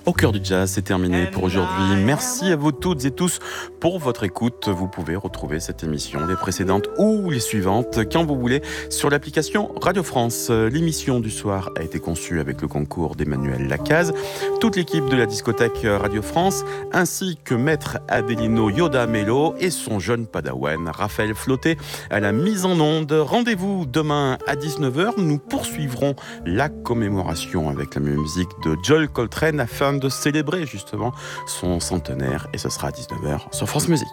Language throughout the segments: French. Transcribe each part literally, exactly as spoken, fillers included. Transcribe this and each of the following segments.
Au cœur du jazz, c'est terminé pour aujourd'hui. Merci à vous toutes et tous pour votre écoute. Vous pouvez retrouver cette émission, les précédentes ou les suivantes, quand vous voulez, sur l'application Radio France. L'émission du soir a été conçue avec le concours d'Emmanuel Lacaze, toute l'équipe de la discothèque Radio France, ainsi que Maître Adelino Yoda Mello et son jeune padawan Raphaël Flotté à la mise en onde. Rendez-vous demain à dix-neuf heures. Nous poursuivrons la commémoration avec la musique de John Coltrane afin de célébrer justement son centenaire, et ce sera à dix-neuf heures sur France Musique.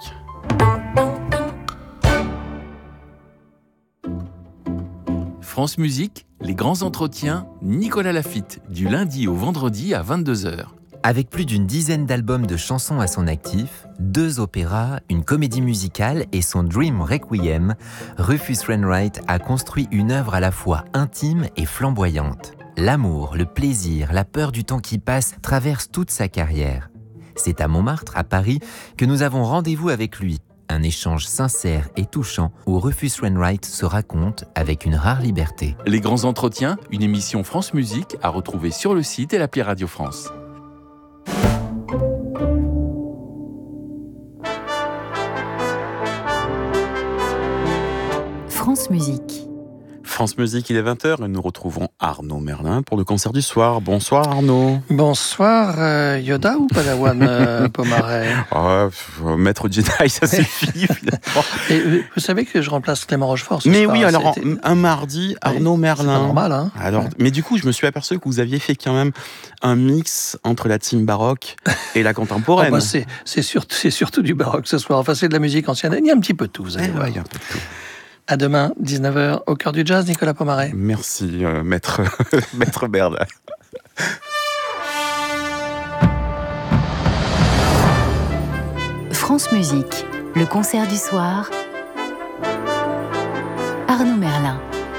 France Musique, les grands entretiens, Nicolas Laffitte, du lundi au vendredi à vingt-deux heures. Avec plus d'une dizaine d'albums de chansons à son actif, deux opéras, une comédie musicale et son Dream Requiem, Rufus Wainwright a construit une œuvre à la fois intime et flamboyante. L'amour, le plaisir, la peur du temps qui passe traversent toute sa carrière. C'est à Montmartre, à Paris, que nous avons rendez-vous avec lui. Un échange sincère et touchant où Rufus Wainwright se raconte avec une rare liberté. Les grands entretiens, une émission France Musique à retrouver sur le site et l'appli Radio France. France Musique. France Musique, il est vingt heures et nous retrouvons Arnaud Merlin pour le concert du soir. Bonsoir Arnaud. Bonsoir euh, Yoda ou Padawan euh, Pomaret. Oh, Maître Jedi, ça suffit finalement. Et euh, vous savez que je remplace Clément Rochefort ce Mais soir, oui, alors c'était... un mardi, Arnaud oui, Merlin. C'est pas normal, hein. Alors, mais du coup, je me suis aperçu que vous aviez fait quand même un mix entre la team baroque et la contemporaine. Oh bah c'est, c'est, surtout, c'est surtout du baroque ce soir. Enfin, c'est de la musique ancienne. Il y a un petit peu de tout, vous allez Eh voir. ouais, il y a un peu de tout. À demain, dix-neuf heures, au cœur du jazz, Nicolas Pomaret. Merci, euh, maître, maître Baird. France Musique, le concert du soir. Arnaud Merlin.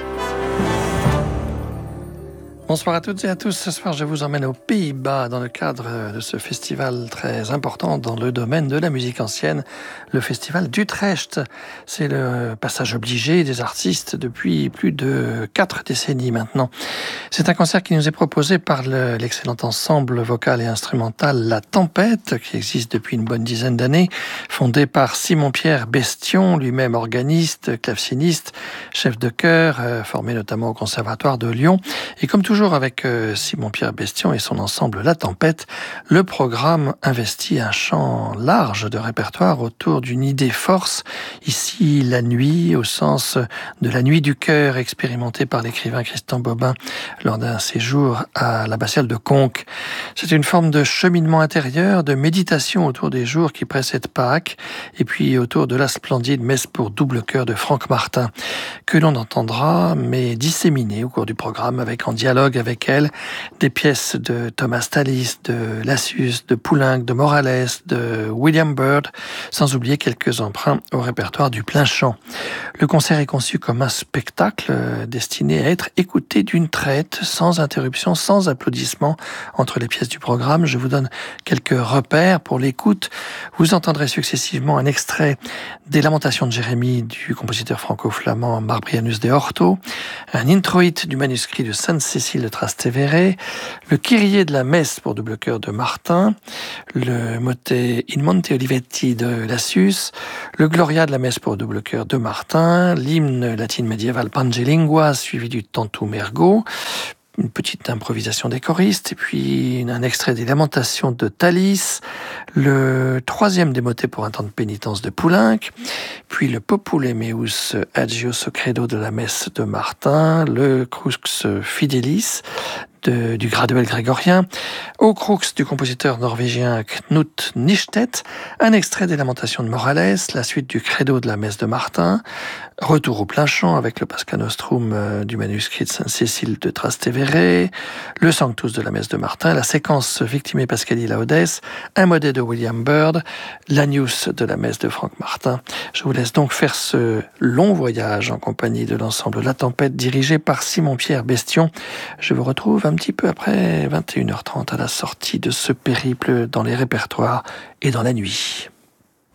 Bonsoir à toutes et à tous. Ce soir, je vous emmène aux Pays-Bas dans le cadre de ce festival très important dans le domaine de la musique ancienne, le festival d'Utrecht. C'est le passage obligé des artistes depuis plus de quatre décennies maintenant. C'est un concert qui nous est proposé par le, l'excellent ensemble vocal et instrumental La Tempête, qui existe depuis une bonne dizaine d'années, fondé par Simon-Pierre Bestion, lui-même organiste, claveciniste, chef de chœur, euh, formé notamment au Conservatoire de Lyon. Et comme toujours avec euh, Simon-Pierre Bestion et son ensemble La Tempête, le programme investit un champ large de répertoire autour d'une idée force. Ici, la nuit, au sens de la nuit du cœur, expérimentée par l'écrivain Christian Bobin lors d'un séjour à l'abbatiale de Conques. C'est une forme de cheminement intérieur, de méditation autour des jours qui précèdent Pâques, et puis autour de la splendide messe pour double chœur de Franck Martin, que l'on entendra, mais disséminée au cours du programme, avec en dialogue avec elle des pièces de Thomas Tallis, de Lassus, de Poulenc, de Morales, de William Byrd, sans oublier quelques emprunts au répertoire du plein chant. Le concert est conçu comme un spectacle destiné à être écouté d'une traite, sans interruption, sans applaudissements entre les pièces du programme. Je vous donne quelques repères pour l'écoute. Vous entendrez successivement un extrait des Lamentations de Jérémie du compositeur franco-flamand Marbrianus de Horto, un introït du manuscrit de Sainte-Cécile de Trastevere, le Kyrie de la messe pour double chœur de Martin, le motet In Monte Olivetti de Lassus, le Gloria de la messe pour double chœur de Martin, l'hymne latine médiéval Pange Lingua suivi du Tantum Ergo, une petite improvisation des choristes, et puis un extrait des Lamentations de Tallis, le troisième des motets pour un temps de pénitence de Poulenc, puis le Popule Meus Agio Credo de la messe de Martin, le Crux Fidelis de, du graduel grégorien, au Crux du compositeur norvégien Knut Nystedt, un extrait des Lamentations de Morales, la suite du Credo de la messe de Martin, retour au plein chant avec le Pasca Nostrum euh, du manuscrit de Sainte-Cécile de Trastevere, le Sanctus de la messe de Martin, la séquence Victime Pascali Laudes, un motet de William Byrd, l'Agnus de la messe de Franck Martin. Je vous laisse donc faire ce long voyage en compagnie de l'ensemble La Tempête dirigé par Simon-Pierre Bestion. Je vous retrouve un petit peu après vingt et une heures trente à la sortie de ce périple dans les répertoires et dans la nuit.